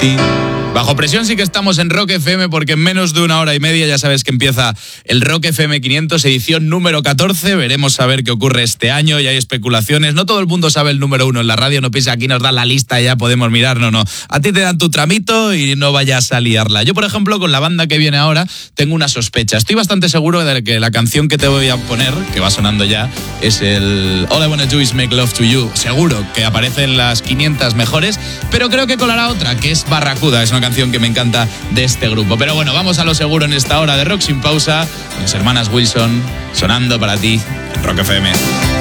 ti. Bajo presión sí que estamos en Rock FM porque en menos de 1 hora y media ya sabes que empieza el Rock FM 500, edición número 14. Veremos a ver qué ocurre este año y hay especulaciones. No todo el mundo sabe el número 1 en la radio, no piensa aquí nos dan la lista y ya podemos mirar, no. A ti te dan tu tramito y no vayas a liarla. Yo, por ejemplo, con la banda que viene ahora, tengo una sospecha. Estoy bastante seguro de que la canción que te voy a poner, que va sonando ya, es el All I Wanna Do Is Make Love to You. Seguro que aparece en las 500 mejores, pero creo que colará otra, que es Barracuda. Es una canción que me encanta de este grupo. Pero bueno, vamos a lo seguro en esta hora de Rock Sin Pausa. Las hermanas Wilson sonando para ti en Rock FM.